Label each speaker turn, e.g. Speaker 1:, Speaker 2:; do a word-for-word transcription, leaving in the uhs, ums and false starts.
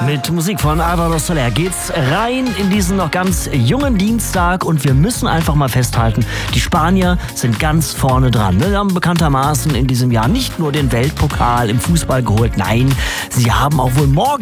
Speaker 1: Mit Musik von Álvaro Soler geht's rein in diesen noch ganz jungen Dienstag und wir müssen einfach mal festhalten, die Spanier sind ganz vorne dran. Sie haben bekanntermaßen in diesem Jahr nicht nur den Weltpokal im Fußball geholt, nein, sie haben auch wohl morgen